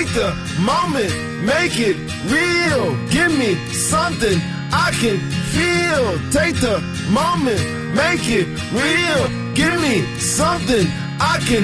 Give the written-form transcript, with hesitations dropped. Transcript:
Take the moment, make it real. Give me something I can feel. Take the moment, make it real. Give me something I can